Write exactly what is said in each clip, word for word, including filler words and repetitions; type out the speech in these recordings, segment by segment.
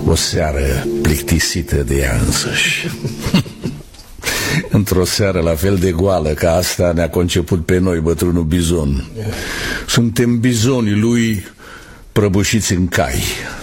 O seară plictisită de ea însăși. Într-o seară la fel de goală ca asta ne-a conceput pe noi bătrânul Bizon. Suntem bizonii lui prăbușiți în cai.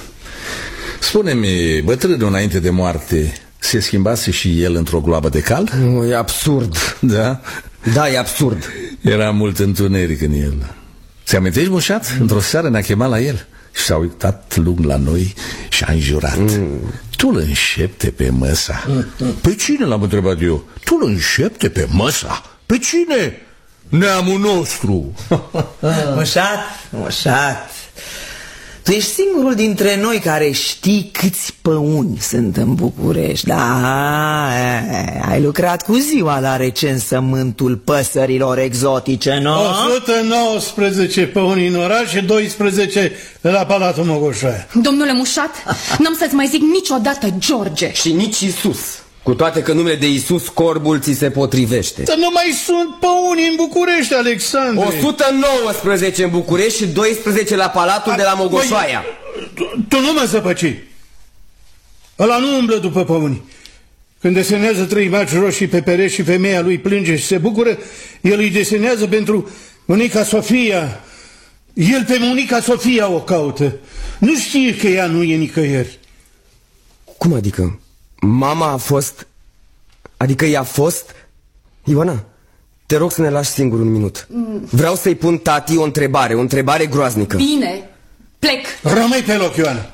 Spune-mi, bătrânul înainte de moarte se schimbase și el într-o gloabă de cal? Nu, e absurd. Da? Da, e absurd. Era mult întuneric în el. Ți-amintești, Mușat? Într-o seară ne-a chemat la el și s-a uitat lung la noi și a înjurat. Mm. Tu-l înșepte pe Măsa. Mm. Pe cine, l-am întrebat eu? Tu-l înșepte pe Măsa? Pe cine? Neamul nostru. Mușat, Mușat, tu ești singurul dintre noi care știi câți păuni sunt în București. Da, ai lucrat cu ziua la recensământul păsărilor exotice, nu? o sută nouăsprezece păuni în oraș și doisprezece la Palatul Mogoșoaia. Domnule Mușat, n-am să-ți mai zic niciodată George. Și nici Iisus. Cu toate că numele de Iisus, corbul ți se potrivește. Dar nu mai sunt păuni în București, Alexandru. o sută nouăsprezece în București și doisprezece la Palatul A, de la Mogoșoaia. Tu, tu nu mă zăpăci. Ăla nu umblă după păuni. Când desenează trei maci roșii pe pereți și femeia lui plânge și se bucură, el îi desenează pentru Monica Sofia. El pe Monica Sofia o caută. Nu știe că ea nu e nicăieri. Cum adică? Mama a fost... Adică ea a fost... Ioana, te rog să ne lași singur un minut. Vreau să-i pun tati o întrebare, o întrebare groaznică. Bine, plec. Rămâi pe loc, Ioana.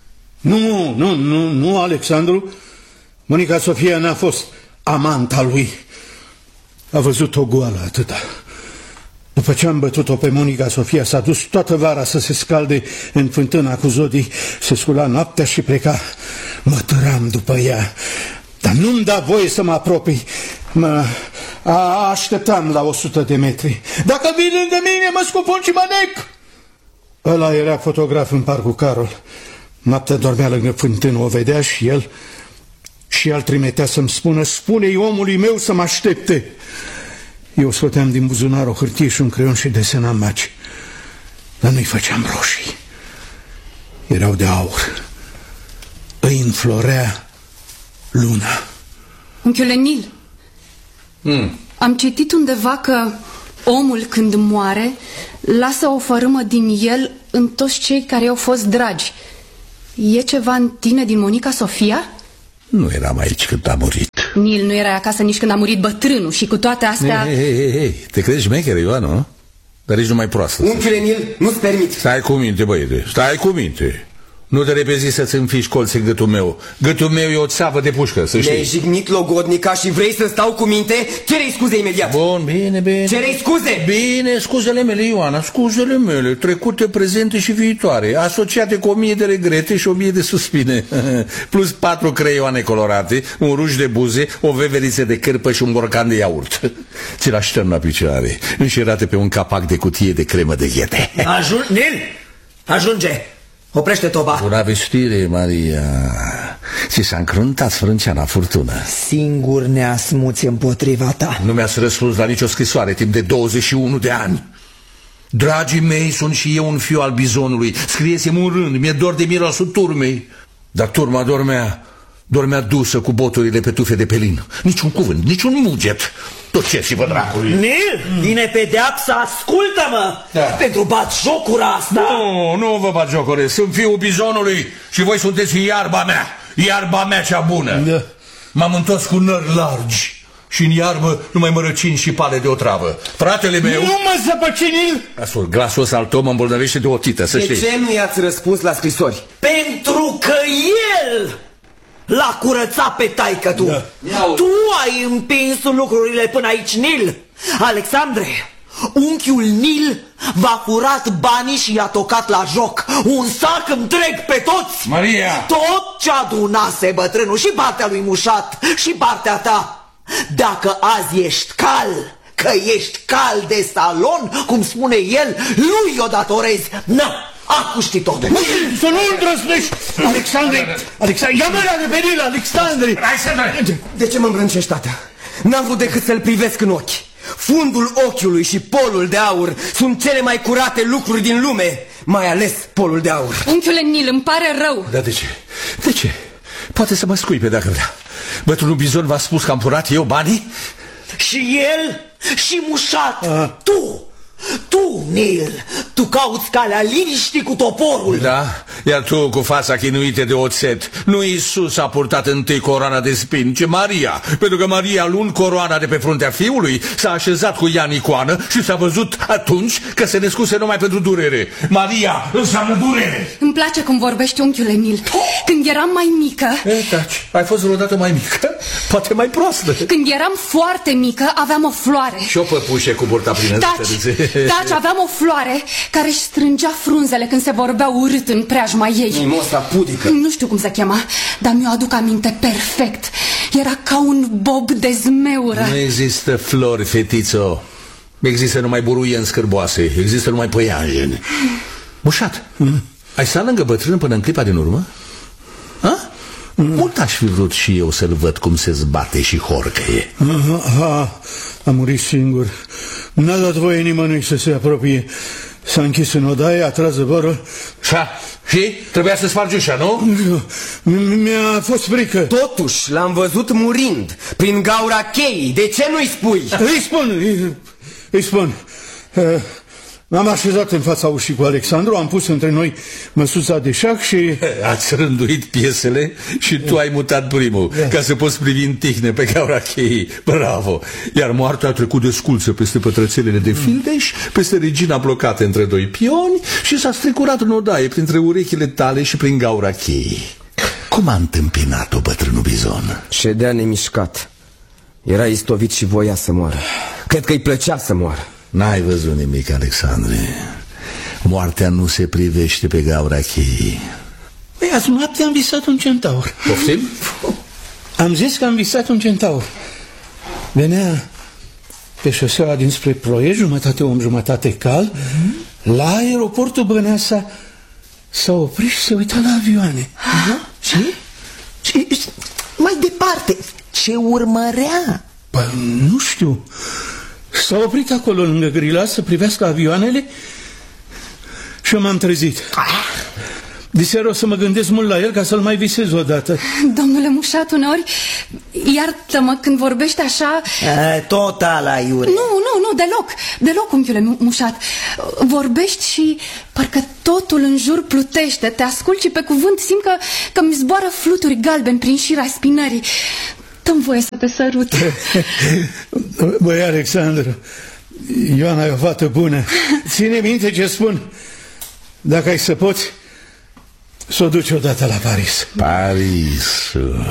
Nu, nu, nu, nu, Alexandru. Monica Sofia n-a fost amanta lui. A văzut-o goală, atâta. După ce am bătut-o pe Monica Sofia, s-a dus toată vara să se scalde în fântâna cu zodii, se scula noaptea și pleca. Mă tăram după ea, dar nu-mi da voie să mă apropii. Mă a, așteptam la o sută de metri. Dacă vin lângă mine, mă scupun și mă nec. Ăla era fotograf în Parcul Carol. Noaptea dormea lângă fântână, o vedea și el. Și el trimitea să-mi spună: spune-i omului meu să mă aștepte. Eu scoteam din buzunar o hârtie și un creion și desenam maci. Dar nu-i făceam roșii. Erau de aur. Îi înflorea luna. Unchiule Nil, mm. am citit undeva că omul când moare lasă o fărâmă din el în toți cei care au fost dragi. E ceva în tine din Monica Sofia? Nu eram aici când a murit. Nil, nu erai acasă nici când a murit bătrânul și cu toate astea... Hei, hei, hei, hei. Te crezi șmecher, Ioana, nu? Dar ești numai proastă. Unchiule Nil, nu-ți permit. Stai cu minte, băiete, stai cu minte. Nu te repezi să-ți înfiși colți în gâtul meu. Gâtul meu e o țeavă de pușcă, să știi. Ne-ai jignit logodnica și vrei să stau cu minte? Cere-i scuze imediat. Bun, bine, bine. Cere-i scuze. Bine, scuzele mele, Ioana, scuzele mele, trecute, prezente și viitoare, asociate cu o mie de regrete și o mie de suspine. Plus patru creioane colorate, un ruj de buze, o veveriță de cârpă și un borcan de iaurt. Ți-l aștern la picioare, înșirate pe un capac de cutie de cremă de ghete. Ajung, Nil, ajunge. Oprește toba. Bună vestire, Maria. Ți s-a încruntat frânceana furtună. Singur ne asmuți împotriva ta. Nu mi-ați răspuns la nicio scrisoare timp de douăzeci și unu de ani. Dragii mei, sunt și eu un fiu al bizonului. Scriesem un rând, mi-e dor de mirosul turmei. Dar turma dormea, dormea dusă cu boturile pe tufe de pelin. Niciun cuvânt, niciun muget. Duceți-vă, dracului. Nil, vine pedeapsa, ascultă-mă, da. Pentru batjocura asta. Nu, nu vă batjocurez, sunt fiul bizonului și voi sunteți iarba mea, iarba mea cea bună. Da. M-am întors cu nări largi și în iarbă numai mărăcini și pale de otravă. Fratele meu... Nu mă zăpăci, Nil! Ascult, glasul ăsta al tău mă îmbolnăvește de o tită, să de știi. De ce nu i-ați răspuns la scrisori? Pentru că el... l-a curățat pe taică tu. Da. Tu ai împins lucrurile până aici, Nil. Alexandre, unchiul Nil v-a furat banii și i-a tocat la joc. Un sac întreg pe toți. Maria! Tot ce adunase bătrânul, și partea lui Mușat și partea ta. Dacă azi ești cal, că ești cal de salon, cum spune el, lui o datorezi. Na! Acum știi totul. Să nu îndrăznești, Alexandre. Alexandre, ia-mă la revenire, Alexandre. Hai să De ce mă îmbrâncești, tata? N-am vrut decât să-l privesc în ochi. Fundul ochiului și polul de aur sunt cele mai curate lucruri din lume. mai ales polul de aur. Unchiule Nil, îmi pare rău. Dar de ce? De ce? Poate să mă scuipe dacă vrea. Bătrânul Bizon v-a spus că am furat eu banii? Și el și Mușat. A. Tu, tu, Nil, tu cauți calea liniștii cu toporul. Da, iar tu cu fața chinuită de oțet. Nu Iisus a purtat întâi coroana de spini, ci Maria. Pentru că Maria, luând coroana de pe fruntea fiului, s-a așezat cu ea în icoană și s-a văzut atunci că se născuse numai pentru durere. Maria înseamnă durere. Îmi place cum vorbești, unchiule Nil. Când eram mai mică... E, taci, ai fost vreodată mai mică? Poate mai proastă. Când eram foarte mică, aveam o floare. Și o păpușe cu burta plină. Taci, taci, aveam o floare care își strângea frunzele când se vorbea urât în preajma ei. Mimosa pudică. Nu știu cum se chema, dar mi-o aduc aminte perfect. Era ca un bob de zmeură. Nu există flori, fetițo. Există numai buruieni scârboase. Există numai păianjeni. Mușat, mm. ai stat lângă bătrân până în clipa din urmă? Ha? Mm. Mult aș fi vrut și eu să-l văd cum se zbate și horcăie. Aha, aha, a murit singur. N-a dat voie nimănui să se apropie. S-a închis în odaie, a tras zăvorul. Și? Trebuia să spargi ușa, nu? Mi-a fost frică. Totuși, l-am văzut murind prin gaura cheii. De ce nu-i spui? Îi spun, îi, îi spun. M-am așezat în fața ușii cu Alexandru, am pus între noi măsuța de șac și... Ați rânduit piesele și tu ai mutat primul, da, ca să poți privi în tihne pe gaura cheii. Bravo! Iar moartea a trecut de sculță peste pătrățelele de fildeș, peste regina blocată între doi pioni și s-a strecurat în odaie printre urechile tale și prin gaura cheii. Cum a întâmpinat-o bătrânul Bizon? Ședea nemișcat. Era istovit și voia să moară. Cred că îi plăcea să moară. N-ai văzut nimic, Alexandre. Moartea nu se privește pe gaura cheii. Păi, azi noapte am visat un centaur. Poftim? Am zis că am visat un centaur. Venea pe șoseaua dinspre Ploiești, jumătate om, jumătate cal. Mm-hmm. La aeroportul Băneasa s-a oprit și se uita la avioane. Ah, și? Și mai departe, ce urmărea? Păi, nu știu. S-a oprit acolo lângă grila să privească avioanele și eu m-am trezit. Diseară o să mă gândesc mult la el ca să-l mai visez odată. Domnule Mușat, uneori, iartă-mă când vorbești așa... A, total aiure. Nu, nu, nu, deloc, deloc, unchiule Mușat. Vorbești și parcă totul în jur plutește. Te ascult și pe cuvânt simt că, că mi zboară fluturi galbeni prin șira spinării. Dă-mi voie să te sărut. Băi, Alexandru, Ioana e o fată bună. Ține minte ce spun. Dacă ai să poți, să o duci odată la Paris. Parisul,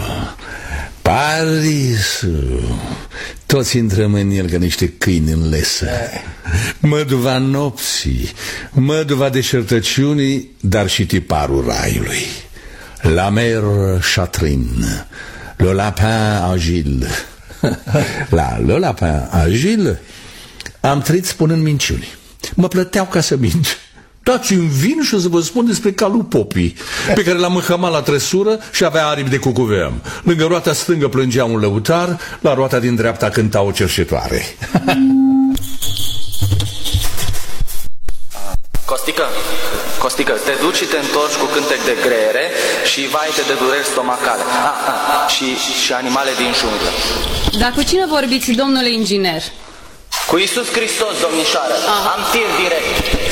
Parisul. Toți intrăm în el ca niște câini în lesă. Măduva nopții, măduva deșertăciunii, dar și tiparul raiului. La mer Chatrin, le lapin agile. La le lapin agile am trăit spunând minciuni. Mă plăteau ca să mint. Dați-mi vin și o să vă spun despre calul Popii, pe care l-am înhămat la trăsură și avea aripi de cucuveam. Lângă roata stângă plângea un lăutar, la roata din dreapta cânta o cerșetoare. Costică, Costică, te duci și te întorci cu cântec de greiere și vaite de dureri stomacale. Ah, ah, și, și animale din junglă. Dar cu cine vorbiți, domnule inginer? Cu Iisus Hristos, domnișoară. Aha. Am tir direct.